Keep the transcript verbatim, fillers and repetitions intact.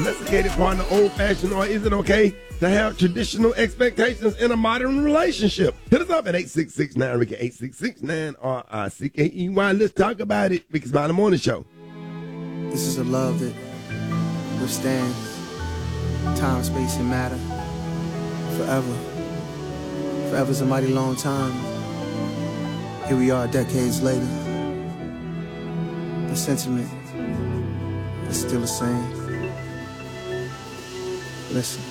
Domesticated partner, old-fashioned, or is it okay to have traditional expectations in a modern relationship? Hit us up at eight six six nine Ricky, eight six six nine R I C K E Y. Let's talk about it. Ricky Smiley Morning Show. This is a love that withstands time, space, and matter forever. Forever's a mighty long time. Here we are decades later. The sentiment is still the same. Listen.